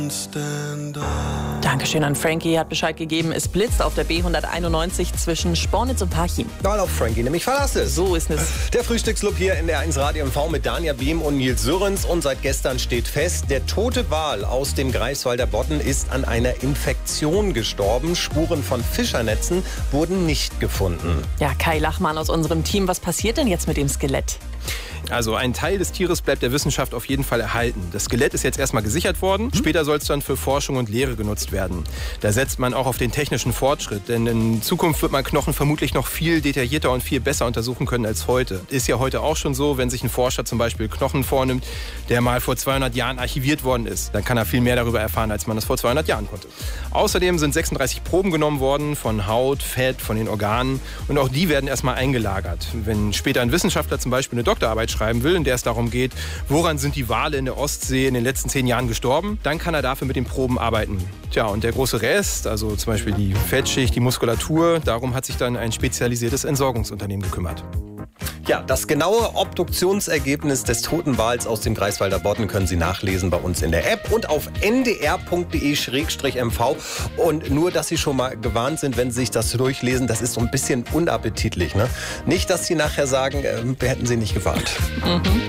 Dankeschön an Frankie, hat Bescheid gegeben. Es blitzt auf der B191 zwischen Spornitz und Parchim. Weil auf Frankie nämlich Verlass ist. So ist es. Der Frühstücksclub hier in der 1 Radio MV mit Danja Behm und Nils Sürrens. Und seit gestern steht fest, der tote Wal aus dem Greifswalder Bodden ist an einer Infektion gestorben. Spuren von Fischernetzen wurden nicht gefunden. Ja, Kai Lachmann aus unserem Team, was passiert denn jetzt mit dem Skelett? Also ein Teil des Tieres bleibt der Wissenschaft auf jeden Fall erhalten. Das Skelett ist jetzt erstmal gesichert worden. Später soll es dann für Forschung und Lehre genutzt werden. Da setzt man auch auf den technischen Fortschritt. Denn in Zukunft wird man Knochen vermutlich noch viel detaillierter und viel besser untersuchen können als heute. Ist ja heute auch schon so, wenn sich ein Forscher zum Beispiel Knochen vornimmt, der mal vor 200 Jahren archiviert worden ist. Dann kann er viel mehr darüber erfahren, als man das vor 200 Jahren konnte. Außerdem sind 36 Proben genommen worden von Haut, Fett, von den Organen. Und auch die werden erstmal eingelagert. Wenn später ein Wissenschaftler zum Beispiel eine Doktorarbeit schreiben will, in der es darum geht, woran sind die Wale in der Ostsee in den letzten 10 Jahren gestorben, dann kann er dafür mit den Proben arbeiten. Tja, und der große Rest, also zum Beispiel die Fettschicht, die Muskulatur, darum hat sich dann ein spezialisiertes Entsorgungsunternehmen gekümmert. Ja, das genaue Obduktionsergebnis des toten Wals aus dem Greifswalder Bodden können Sie nachlesen bei uns in der App und auf ndr.de/mv. Und nur, dass Sie schon mal gewarnt sind, wenn Sie sich das durchlesen, das ist so ein bisschen unappetitlich. Ne? Nicht, dass Sie nachher sagen, wir hätten Sie nicht gewarnt.